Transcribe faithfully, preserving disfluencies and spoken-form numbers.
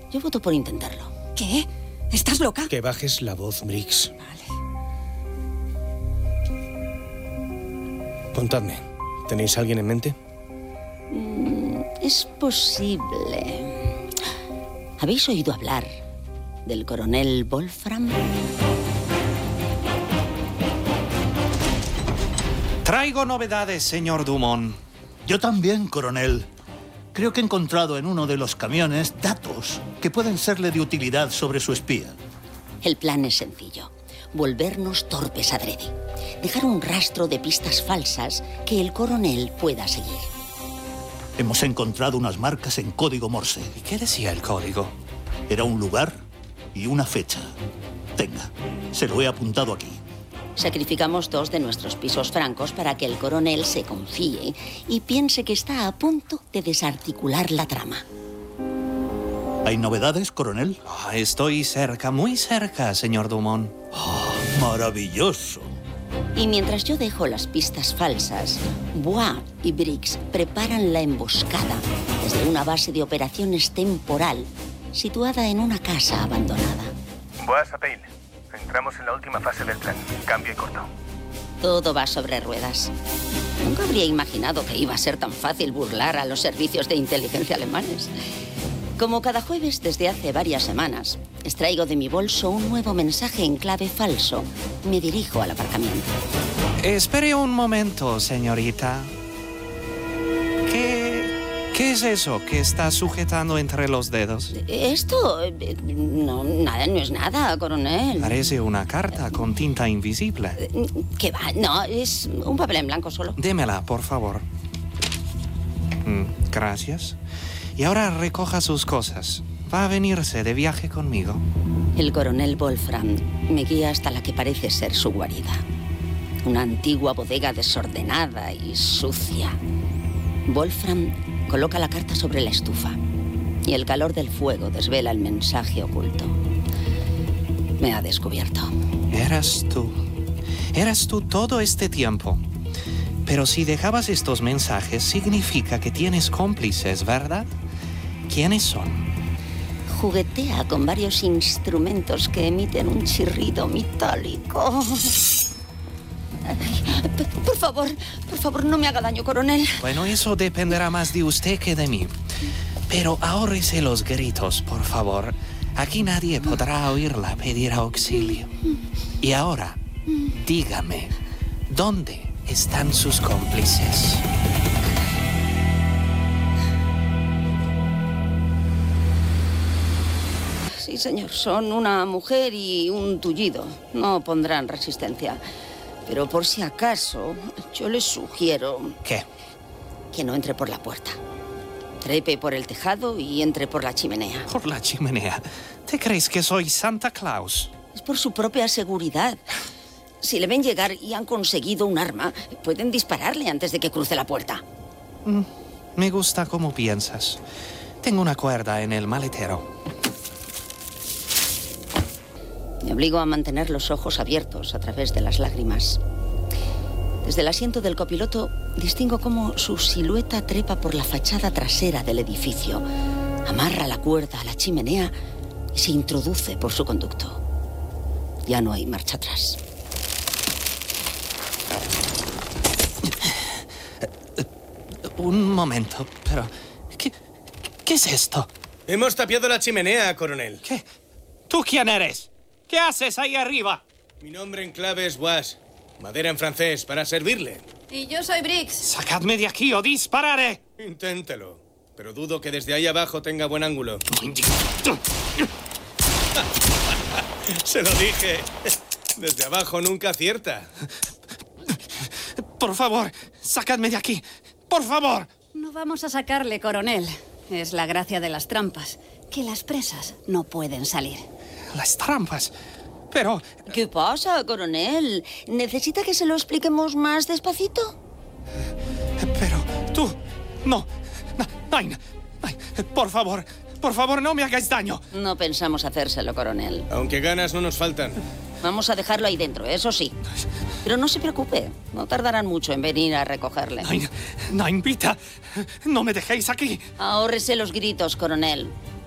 Yo voto por intentarlo. ¿Qué? ¿Estás loca? Que bajes la voz, Briggs. Vale. Contadme, ¿tenéis a alguien en mente? Mm, es posible. ¿Habéis oído hablar del coronel Wolfram? Traigo novedades, señor Dumont. Yo también, coronel. Creo que he encontrado en uno de los camiones datos que pueden serle de utilidad sobre su espía. El plan es sencillo. Volvernos torpes adrede. Dejar un rastro de pistas falsas que el coronel pueda seguir. Hemos encontrado unas marcas en código Morse. ¿Y qué decía el código? Era un lugar y una fecha. Tenga, se lo he apuntado aquí. Sacrificamos dos de nuestros pisos francos para que el coronel se confíe y piense que está a punto de desarticular la trama. ¿Hay novedades, coronel? Oh, estoy cerca, muy cerca, señor Dumont. Oh, maravilloso. Y mientras yo dejo las pistas falsas, Bois y Briggs preparan la emboscada desde una base de operaciones temporal situada en una casa abandonada. Bois a Pale. Entramos en la última fase del plan. Cambio y corto. Todo va sobre ruedas. Nunca habría imaginado que iba a ser tan fácil burlar a los servicios de inteligencia alemanes. Como cada jueves desde hace varias semanas, extraigo de mi bolso un nuevo mensaje en clave falso. Me dirijo al aparcamiento. Espere un momento, señorita. ¿Qué, qué es eso que está sujetando entre los dedos? Esto... No, nada, no es nada, coronel. Parece una carta con tinta invisible. ¿Qué va? No, es un papel en blanco solo. Démela, por favor. Mm, gracias. Y ahora recoja sus cosas. Va a venirse de viaje conmigo. El coronel Wolfram me guía hasta la que parece ser su guarida. Una antigua bodega desordenada y sucia. Wolfram coloca la carta sobre la estufa y el calor del fuego desvela el mensaje oculto. Me ha descubierto. Eras tú. Eras tú todo este tiempo. Pero si dejabas estos mensajes, significa que tienes cómplices, ¿verdad? ¿Quiénes son? Juguetea con varios instrumentos que emiten un chirrido metálico. Ay, por favor, por favor, no me haga daño, coronel. Bueno, eso dependerá más de usted que de mí. Pero ahórrese los gritos, por favor. Aquí nadie podrá oírla pedir auxilio. Y ahora, dígame, ¿dónde están sus cómplices? Sí, señor, son una mujer y un tullido. No pondrán resistencia. Pero por si acaso, yo les sugiero... ¿Qué? Que no entre por la puerta. Trepe por el tejado y entre por la chimenea. ¿Por la chimenea? ¿Te crees que soy Santa Claus? Es por su propia seguridad. Si le ven llegar y han conseguido un arma, pueden dispararle antes de que cruce la puerta. Mm, me gusta cómo piensas. Tengo una cuerda en el maletero. Me obligo a mantener los ojos abiertos a través de las lágrimas. Desde el asiento del copiloto distingo cómo su silueta trepa por la fachada trasera del edificio, amarra la cuerda a la chimenea y se introduce por su conducto. Ya no hay marcha atrás. Un momento, pero... ¿Qué, qué es esto? Hemos tapiado la chimenea, coronel. ¿Qué? ¿Tú quién eres? ¿Qué haces ahí arriba? Mi nombre en clave es Bois. Madera en francés, para servirle. Y yo soy Briggs. ¡Sacadme de aquí o dispararé! Inténtelo. Pero dudo que desde ahí abajo tenga buen ángulo. Se lo dije. Desde abajo nunca acierta. Por favor, sacadme de aquí. ¡Por favor! No vamos a sacarle, coronel. Es la gracia de las trampas, que las presas no pueden salir. Las trampas. Pero... ¿Qué pasa, coronel? ¿Necesita que se lo expliquemos más despacito? Pero tú... No. Nein. Por favor. Por favor, no me hagáis daño. No pensamos hacérselo, coronel. Aunque ganas no nos faltan. Vamos a dejarlo ahí dentro, eso sí. Pero no se preocupe. No tardarán mucho en venir a recogerle. Nein. Nein, Vita. No me dejéis aquí. Ahórrese los gritos, coronel.